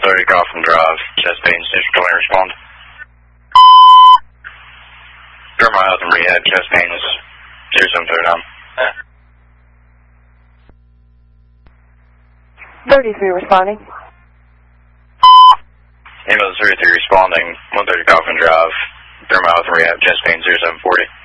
130 Gotham Drive, chest pain, Central 20, respond. Jeremiah Health and Rehab, chest pain is 0739. 33 responding. Ambulance 33 responding, 130 Gotham Drive, Jeremiah Health and Rehab, chest pain 0740.